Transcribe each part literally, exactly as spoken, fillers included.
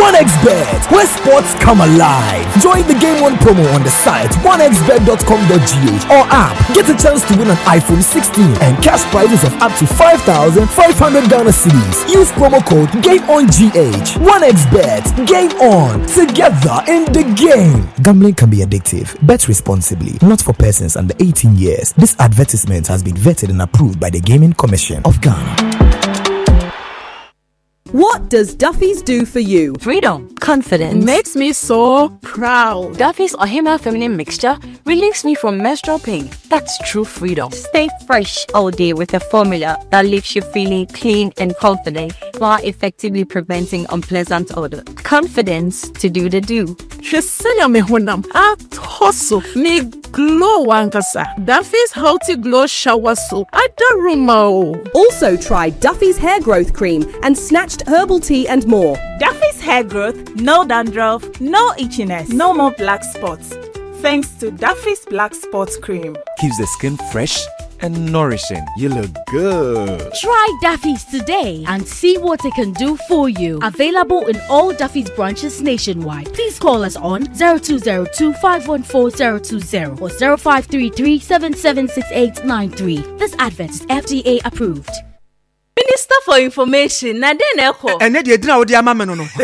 OneXBet, where sports come alive. Join the Game One promo on the site one x bet dot com dot g h or app. Get a chance to win an iPhone sixteen and cash prizes of up to five thousand five hundred Ghana cedis. Use promo code GameOnGH. OneXBet, game on, together in the game. Gambling can be addictive. Bet responsibly. Not for persons under eighteen years. This advertisement has been vetted and approved by the Gaming Commission of Ghana. What does Duffy's do for you? Freedom. Confidence. Makes me so proud. Duffy's Ohima Feminine Mixture relieves me from menstrual pain. That's true freedom. Stay fresh all day with a formula that leaves you feeling clean and confident while effectively preventing unpleasant odor. Confidence to do the do. Shesenya me honam atoso me glow wankasa. Duffy's Healthy Glow Shower Soap. Adaruma. Also try Duffy's Hair Growth Cream and Snatched Herbal Tea and more. Duffy's Hair Growth, no dandruff, no itchiness, no more black spots. Thanks to Duffy's Black Spots Cream. Keeps the skin fresh and nourishing. You look good. Try Duffy's today and see what it can do for you. Available in all Duffy's branches nationwide. Please call us on zero two zero two, five one four, zero two zero or zero five three three, seven seven six eight nine three. This advert is F D A approved. Minister for Information, na den eko. Ene de edina wo de ama me no no.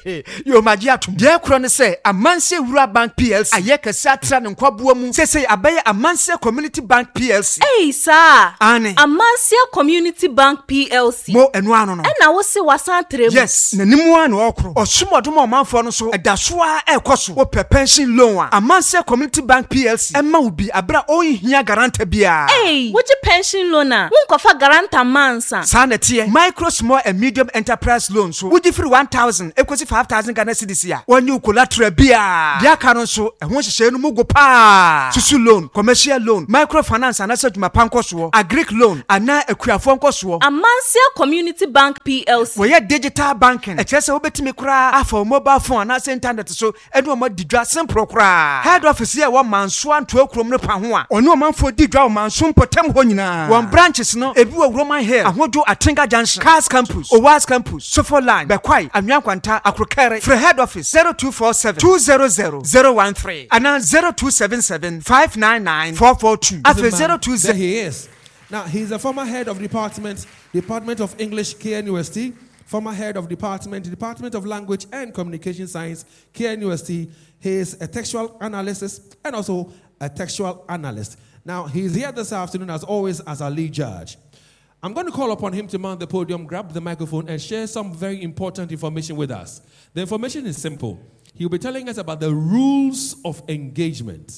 Yo maji atum. De ekro ne se Amanse Wura Bank P L C. Aye kese atra ne nkwaboa mu. Se se abaye Amanse Community Bank P L C. Hey sir. Ane. Amanse Community Bank P L C. Mo enu ano no. E na wo se wasan trem. Yes. Na nimu an okro. Osumodom omanfo no so edaso a ekoso. Wo pe pension loan a. Amanse Community Bank P L C. E ma obi abra o hia guarantor bia. Hey, wo je pension loan a? Wo nkofa guarantor mansa. Micro, small and medium enterprise loans. So, would you free one thousand, equals five thousand Ghana cedis here. When you collateral beer, their current so, and once you say no more go pa. Susu loan, commercial loan, microfinance, and asset my pancos, a Greek loan, and now a queer phone cost. Amanse Community Bank P L C. We are digital banking. A chess over to me cry for mobile phone, and internet so, and no more didra simple cry. Head office here one man swan to a chrome panua, or no man for didra man soon potem honina. One branches no, a view of Roman hair, and what do a tinga junction, Cars Campus, Owas Campus, Sofo Line, Bekwai, Amyankwanta, Akrokere, for head office zero two four seven, two zero zero, zero one three, and now zero two seven seven, five nine nine, four four two. After zero two zero. There he is. Now, he's a former head of department, Department of English, K N U S T, former head of department, Department of Language and Communication Science, K N U S T. He is a textual analyst and also a textual analyst. Now, he's here this afternoon, as always, as our lead judge. I'm going to call upon him to mount the podium, grab the microphone, and share some very important information with us. The information is simple. He'll be telling us about the rules of engagement.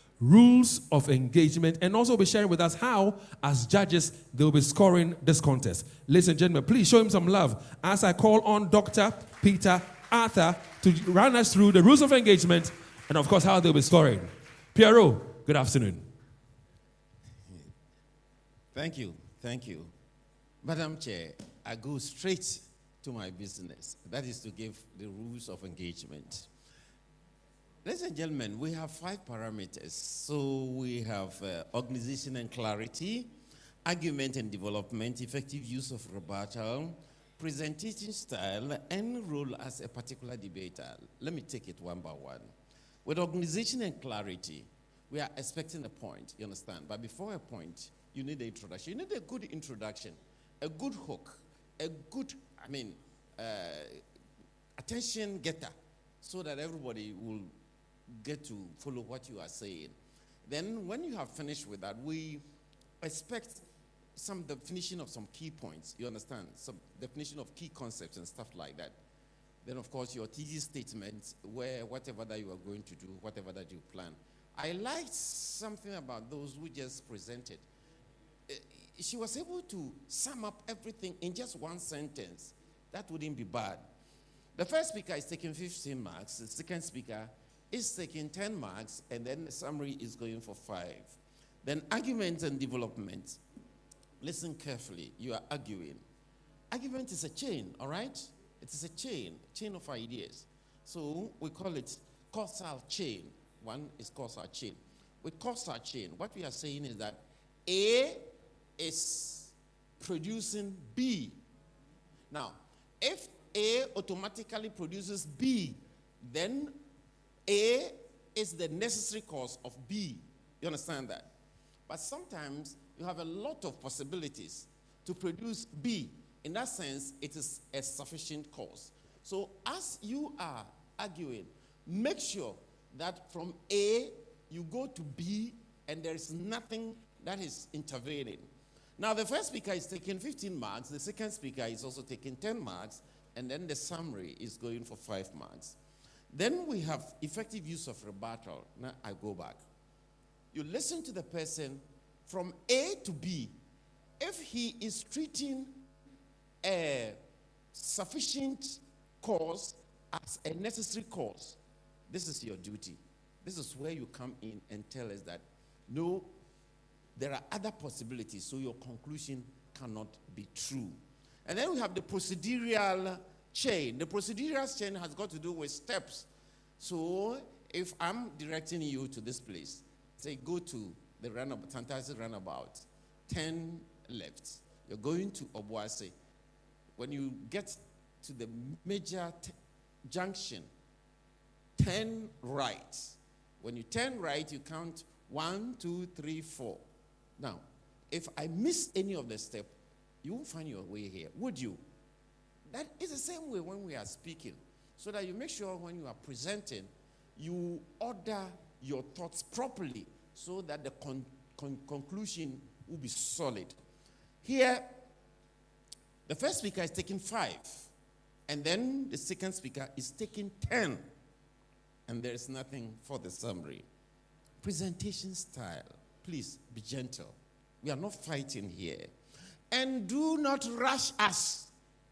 Rules of engagement, and also be sharing with us how, as judges, they'll be scoring this contest. Ladies and gentlemen, please show him some love as I call on Doctor Peter Arthur to run us through the rules of engagement and, of course, how they'll be scoring. Pierrot, good afternoon. Thank you. Thank you. Madam Chair, I go straight to my business. That is to give the rules of engagement. Ladies and gentlemen, we have five parameters. So we have uh, organization and clarity, argument and development, effective use of rebuttal, presentation style, and role as a particular debater. Let me take it one by one. With organization and clarity, we are expecting a point, you understand? But before a point, you need an introduction. You need a good introduction, a good hook, a good, I mean, uh, attention getter, so that everybody will get to follow what you are saying. Then when you have finished with that, we expect some definition of some key points, you understand? Some definition of key concepts and stuff like that. Then, of course, your T G statements, where whatever that you are going to do, whatever that you plan. I liked something about those who just presented. She was able to sum up everything in just one sentence. That wouldn't be bad. The first speaker is taking fifteen marks. The second speaker is taking ten marks. And then the summary is going for five. Then argument and development. Listen carefully. You are arguing. Argument is a chain, all right? It is a chain, chain of ideas. So we call it causal chain. One is causal chain. With causal chain, what we are saying is that A is producing B. Now, if A automatically produces B, then A is the necessary cause of B. You understand that? But sometimes you have a lot of possibilities to produce B. In that sense, it is a sufficient cause. So as you are arguing, make sure that from A you go to B and there is nothing that is intervening. Now the first speaker is taking fifteen marks, the second speaker is also taking ten marks, and then the summary is going for five marks. Then we have effective use of rebuttal. Now I go back. You listen to the person from A to B. If he is treating a sufficient cause as a necessary cause, this is your duty. This is where you come in and tell us that, no, there are other possibilities, so your conclusion cannot be true. And then we have the procedural chain. The procedural chain has got to do with steps. So if I'm directing you to this place, say go to the runabout, Tantasi runabout, ten left. You're going to Obuasi. When you get to the major t- junction, ten right. When you turn right, you count one, two, three, four. Now, if I miss any of the step, you won't find your way here, would you? That is the same way when we are speaking, so that you make sure when you are presenting, you order your thoughts properly, so that the con- con- conclusion will be solid. Here, the first speaker is taking five, and then the second speaker is taking ten, and there is nothing for the summary. Presentation style. Please be gentle. We are not fighting here. And do not rush us.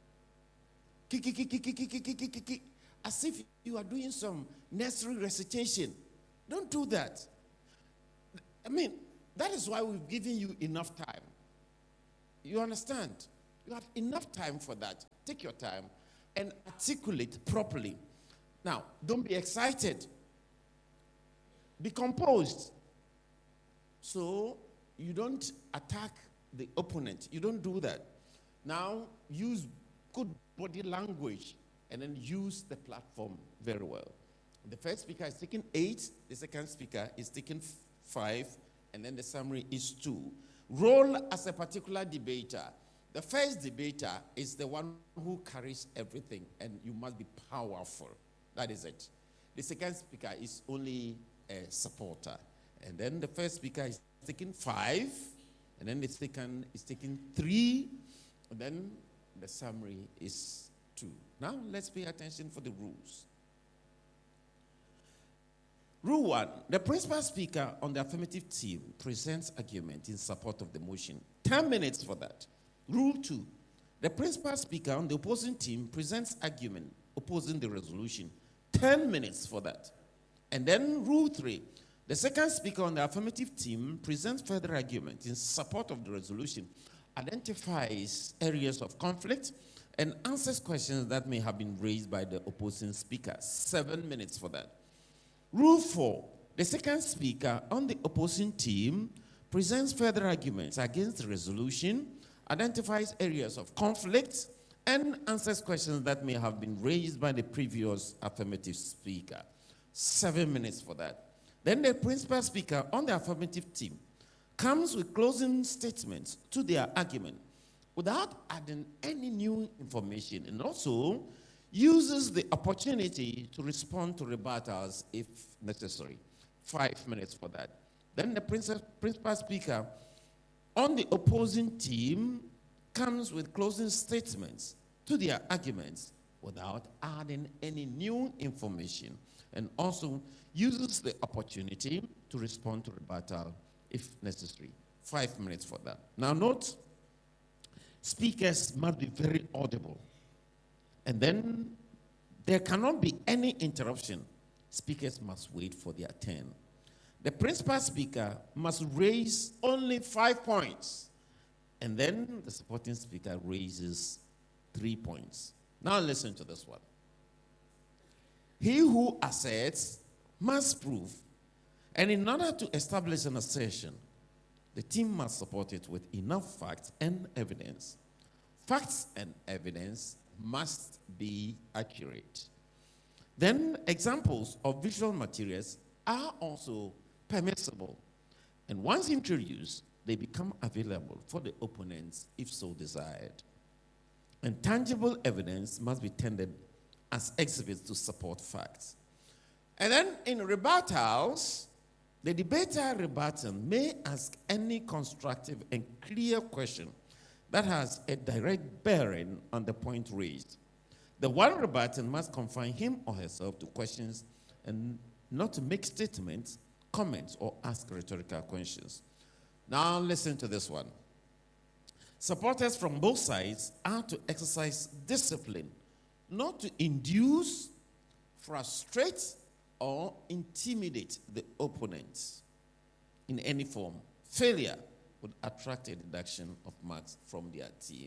As if you are doing some nursery recitation. Don't do that. I mean, that is why we've given you enough time. You understand? You have enough time for that. Take your time and articulate properly. Now, don't be excited. Be composed. So you don't attack the opponent. You don't do that. Now, use good body language and then use the platform very well. The first speaker is taking eight. The second speaker is taking f- five. And then the summary is two. Role as a particular debater. The first debater is the one who carries everything, and you must be powerful. That is it. The second speaker is only a supporter. And then the first speaker is taking five, and then the second is taking three, and then the summary is two. Now let's pay attention for the rules. Rule one, the principal speaker on the affirmative team presents argument in support of the motion. Ten minutes for that. Rule two, the principal speaker on the opposing team presents argument opposing the resolution. Ten minutes for that. And then rule three, the second speaker on the affirmative team presents further argument in support of the resolution, identifies areas of conflict, and answers questions that may have been raised by the opposing speaker. Seven minutes for that. Rule four, the second speaker on the opposing team presents further arguments against the resolution, identifies areas of conflict, and answers questions that may have been raised by the previous affirmative speaker. Seven minutes for that. Then the principal speaker on the affirmative team comes with closing statements to their argument without adding any new information, and also uses the opportunity to respond to rebuttals if necessary. Five minutes for that. Then the principal speaker on the opposing team comes with closing statements to their arguments without adding any new information, and also uses the opportunity to respond to rebuttal if necessary. Five minutes for that. Now note, speakers must be very audible. And then there cannot be any interruption. Speakers must wait for their turn. The principal speaker must raise only five points. And then the supporting speaker raises three points. Now listen to this one. He who asserts must prove. And in order to establish an assertion, the team must support it with enough facts and evidence. Facts and evidence must be accurate. Then examples of visual materials are also permissible. And once introduced, they become available for the opponents if so desired. And tangible evidence must be tendered as exhibits to support facts. And then in rebuttals, the debater rebuttant may ask any constructive and clear question that has a direct bearing on the point raised. The one rebuttant must confine him or herself to questions and not to make statements, comments, or ask rhetorical questions. Now listen to this one. Supporters from both sides are to exercise discipline, not to induce, frustrate, or intimidate the opponents in any form. Failure would attract a deduction of marks from their team.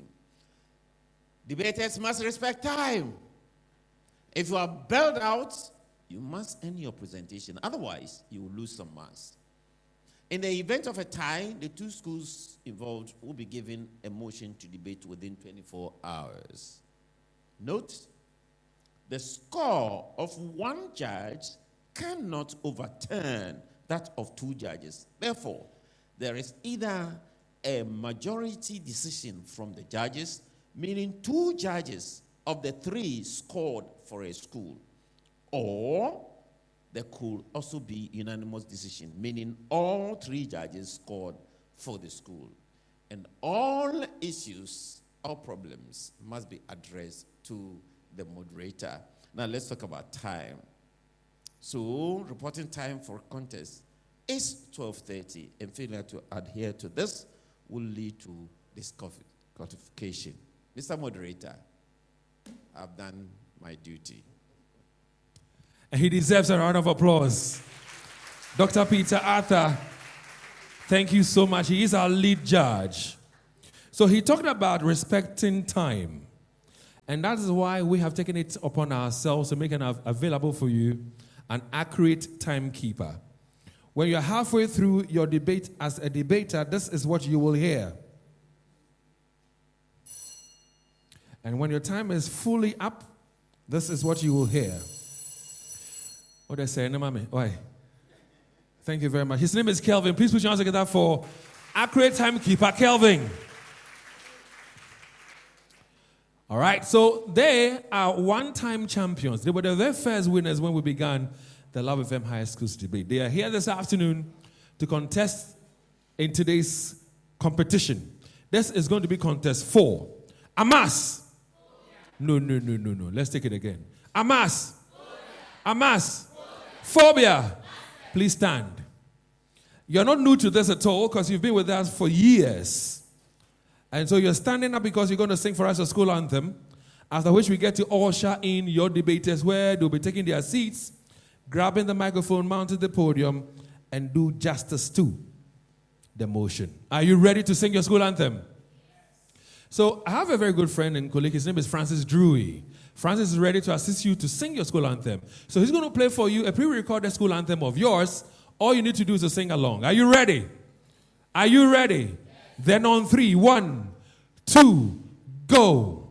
Debaters must respect time. If you are bailed out, you must end your presentation. Otherwise, you will lose some marks. In the event of a tie, the two schools involved will be given a motion to debate within twenty-four hours. Note, the score of one judge cannot overturn that of two judges. Therefore, there is either a majority decision from the judges, meaning two judges of the three scored for a school, or there could also be unanimous decision, meaning all three judges scored for the school. And all issues, all problems must be addressed to the moderator. Now let's talk about time. So reporting time for contest is twelve thirty, and failure to adhere to this will lead to disqualification. Mister Moderator, I've done my duty. And he deserves a round of applause. Doctor Peter Arthur, thank you so much. He is our lead judge. So he talked about respecting time. And that is why we have taken it upon ourselves to make it available for you, an accurate timekeeper. When you're halfway through your debate as a debater, this is what you will hear. And when your time is fully up, this is what you will hear. What did I say? No, mommy. Why? Thank you very much. His name is Kelvin. Please put your hands together for accurate timekeeper, Kelvin. All right, so they are one-time champions. They were the very first winners when we began the Love F M High Schools debate. They are here this afternoon to contest in today's competition. This is going to be contest four. Amas. No, no, no, no, no. Let's take it again. Amas. Amas. Phobia. Please stand. You're not new to this at all because you've been with us for years. And so you're standing up because you're going to sing for us a school anthem, after which we get to usher in your debaters where they'll be taking their seats, grabbing the microphone, mounting the podium, and do justice to the motion. Are you ready to sing your school anthem? So I have a very good friend and colleague. His name is Francis Drewy. Francis is ready to assist you to sing your school anthem. So he's going to play for you a pre-recorded school anthem of yours. All you need to do is to sing along. Are you ready? Are you ready? Yes. Then on three, one, two, go.